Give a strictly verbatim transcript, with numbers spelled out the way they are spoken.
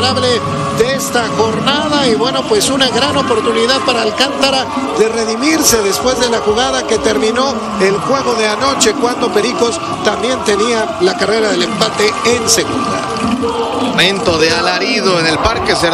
imparable de esta jornada. Y bueno, pues una gran oportunidad para Alcántara de redimirse después de la jugada que terminó el juego de anoche, cuando Pericos también tenía la carrera del empate en segunda. Momento de alarido en el Parque Cerdán.